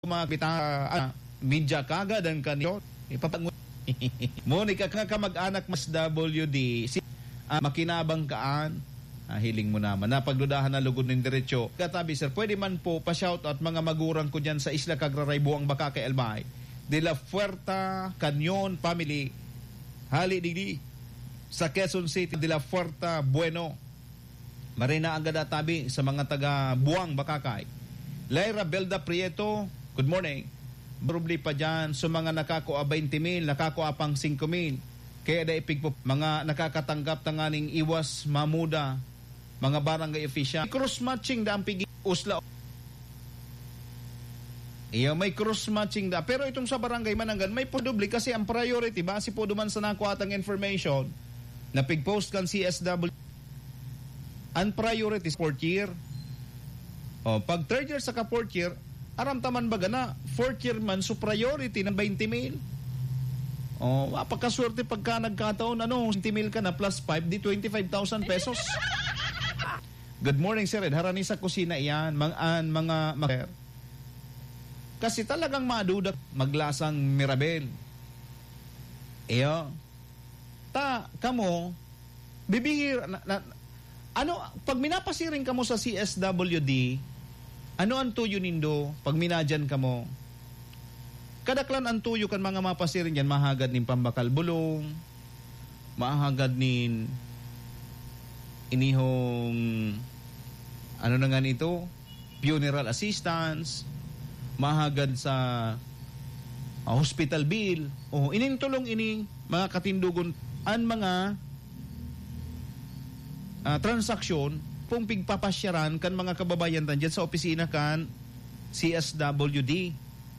mga media kagad ang kanyo ipapangun Monica ka mag-anak mas WD makinabang kaan hiling mo naman na pagdudahan na lugod ng diretsyo katabi sir pwede man po pa-shoutout mga magurang ko dyan sa Isla Cagraray Buang Baka kay Elmay de la Fuerta Canyon family hali digdi sa Quezon City de la Fuerta Bueno Marina ang gadatabi sa mga taga Buang Bakakay Lyra Belda Prieto good morning probably pa dyan sa mga nakakuha 20,000 nakakuha pang 5,000 kaya da ipig po mga nakakatanggap tanganing iwas mamuda mga barangay official cross-matching da ang pigi usla may cross-matching da pero itong sa barangay Manangan may podobli kasi ang priority base po duman sa nakuha atang information na pig-post kan CSW ang priority 4th year pag 3rd year sa ka 4th year aram taman baga na 4th year man so priority ng 20,000 apakaswerte pagka nagkataon 20,000 ka na plus 5 di 25,000 pesos good morning sir Ed harani sa kusina iyan mga kasi talagang madudat maglasang Mirabel kamo bibihir pag minapasiring kamo sa CSWD ano ang tuyo nindo pag minadyan kamo kadaklan ang tuyo kan mga mapasiring yan mahagad nin pambakal bulong mahagad nin inihong ano na nga nito funeral assistance mahagad sa hospital bill inintulong ini mga katindugon ang mga transaksyon kung pigpapasyaran kan mga kababayan dyan sa opisina kan CSWD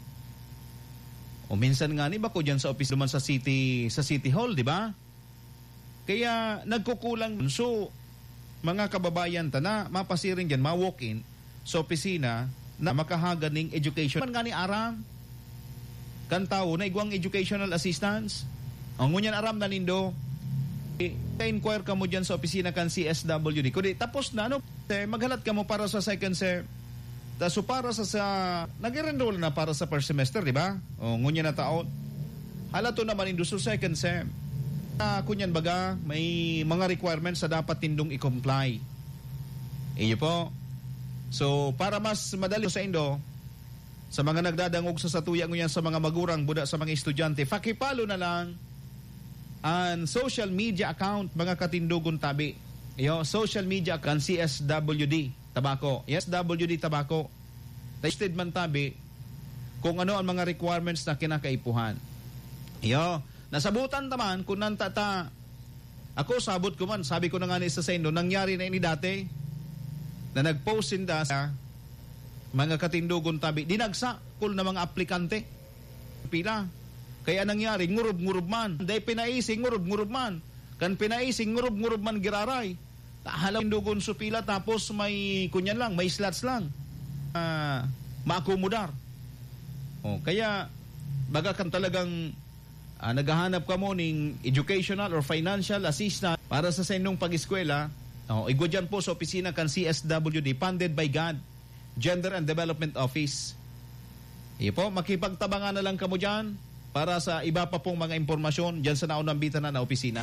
minsan nga ni ba ko dyan sa office naman sa City Hall di ba kaya nagkukulang so mga kababayan na mapasiring dyan, ma-walk-in sa opisina na makahagad ng education. Man nga ni aram, kan tao na igwang educational assistance. Ang ngunyan aram na nindo, ka-inquire ka mo dyan sa opisina kan CSWD. Kundi tapos na, maghalat ka mo para sa second sem. So para sa nag-enroll na para sa first semester, di ba? Ngunyan na taon. Halato naman indo sa second sem. Kunyan baga, may mga requirements sa dapat tindong i-comply. Iyo po. So, para mas madali sa Indo, sa mga nagdadangog sa satuya ngunyan sa mga magurang buda sa mga estudyante, fakipalo na lang ang social media account, mga katindugon tabi. Iyo, social media account, CSWD Tabako. SWD Tabako. Tested man tabi kung ano ang mga requirements na kinakaipuhan. Iyo, nasabutan taman kung nantata ako sabot ko man sabi ko na nga ni sa Sendo nangyari na ini dati na nagpost sinda sa mga katindugon tabi dinagsa kul na mga aplikante pila kaya nangyari ngurub-ngurub man day pinaising ngurub-ngurub man kan pinaising ngurub-ngurub man giraray halaw tindugon so pila tapos may kunyan lang may slots lang maakomodar kaya baga kan talagang naghahanap ka mo ng educational or financial assistance para sa inyong pag-eskwela, igwa dyan po sa opisina kan CSWD, funded by God, Gender and Development Office. Iyo po, makipagtabangan na lang ka mo dyan para sa iba pa pong mga impormasyon dyan sa naunang bitan na opisina.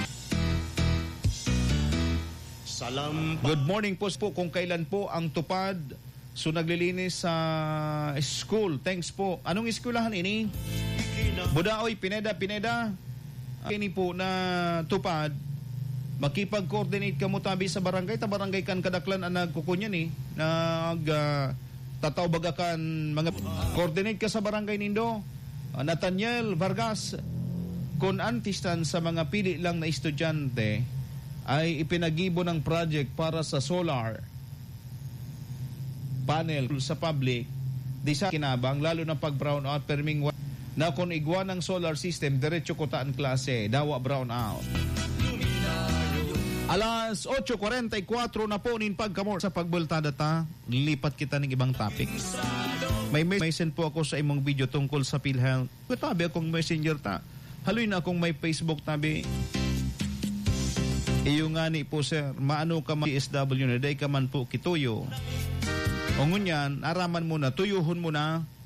Good morning po kung kailan po ang tupad. So naglilinis sa school. Thanks po. Anong eskwelahan ini? Budaoy, Pineda. Kini po na tupad, makipag-coordinate ka mo tabi sa barangay, barangay kan kadaklan ang nagkukunyan tatawbaga kan mga coordinate ka sa barangay nindo. Nathaniel Vargas, kung antistan sa mga pili lang na estudyante ay ipinagibo ng project para sa solar panel sa public di sa kinabang lalo na pag brown out perming na kung igwa ng solar system diretso ko taan klase dawa brown out. Alas 8:44 na po nin pagkamor sa pagbultada ta lipat kita ng ibang topic. May send po ako sa imong video tungkol sa PhilHealth. Tabi akong messenger ta. Haloy na akong may Facebook tabi. Iyo nga ni po sir, maano ka man SW na day ka man po kituyo. O ngunyan, araman mo na, tuyuhon mo na